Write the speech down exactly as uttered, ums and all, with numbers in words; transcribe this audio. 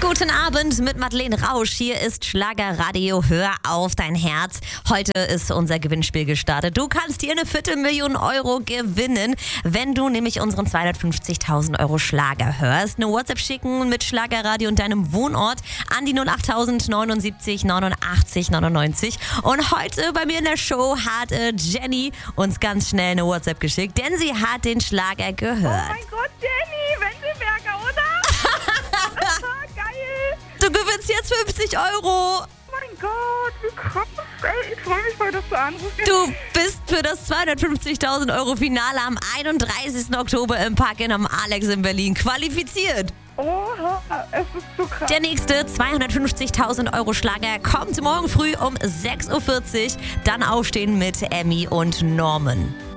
Guten Abend mit Madeleine Rausch. Hier ist Schlagerradio. Hör auf dein Herz. Heute ist unser Gewinnspiel gestartet. Du kannst hier eine Viertelmillion Euro gewinnen, wenn du nämlich unseren zweihundertfünfzigtausend Euro Schlager hörst. Eine WhatsApp schicken mit Schlagerradio und deinem Wohnort an die null acht neunundsiebzig neunundachtzig neunundneunzig. Und heute bei mir in der Show hat äh, Jenny uns ganz schnell eine WhatsApp geschickt, denn sie hat den Schlager gehört. Oh mein Gott, Jenny, Wendelberger, oder? Geil! Du gewinnst jetzt fünfzig Euro. Oh mein Gott, wie krass. Ey, ich freue mich voll, dass du anrufst. Du bist für das zweihundertfünfzigtausend Euro Finale am einunddreißigsten Oktober im Park in am Alex in Berlin qualifiziert. Oha, es ist so krass. Der nächste zweihundertfünfzigtausend Euro Schlager kommt morgen früh um sechs Uhr vierzig. Dann aufstehen mit Emmy und Norman.